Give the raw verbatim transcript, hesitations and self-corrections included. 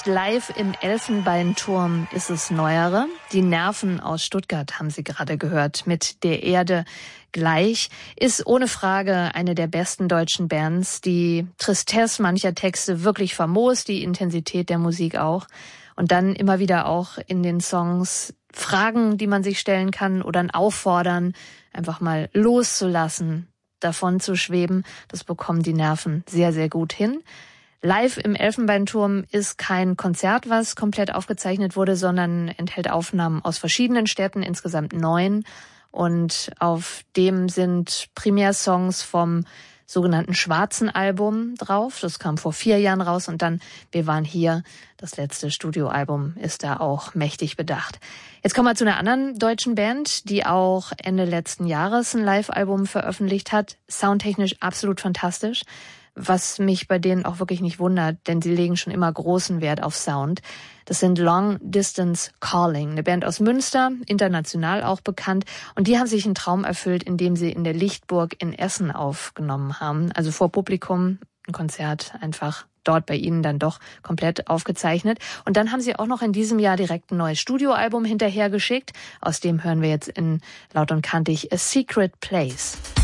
nicht. Live im Elfenbeinturm ist es Neuere. Die Nerven aus Stuttgart haben Sie gerade gehört. Mit der Erde gleich ist ohne Frage eine der besten deutschen Bands. Die Tristesse mancher Texte wirklich famos, die Intensität der Musik auch. Und dann immer wieder auch in den Songs Fragen, die man sich stellen kann oder ein Auffordern, einfach mal loszulassen, davon zu schweben. Das bekommen die Nerven sehr, sehr gut hin. Live im Elfenbeinturm ist kein Konzert, was komplett aufgezeichnet wurde, sondern enthält Aufnahmen aus verschiedenen Städten, insgesamt neun. Und auf dem sind Primärsongs vom sogenannten Schwarzen Album drauf. Das kam vor vier Jahren raus und dann Wir waren hier. Das letzte Studioalbum ist da auch mächtig bedacht. Jetzt kommen wir zu einer anderen deutschen Band, die auch Ende letzten Jahres ein Live-Album veröffentlicht hat. Soundtechnisch absolut fantastisch. Was mich bei denen auch wirklich nicht wundert, denn sie legen schon immer großen Wert auf Sound. Das sind Long Distance Calling, eine Band aus Münster, international auch bekannt. Und die haben sich einen Traum erfüllt, indem sie in der Lichtburg in Essen aufgenommen haben. Also vor Publikum, ein Konzert einfach dort bei ihnen dann doch komplett aufgezeichnet. Und dann haben sie auch noch in diesem Jahr direkt ein neues Studioalbum hinterhergeschickt. Aus dem hören wir jetzt in Laut und Kantig A Secret Place.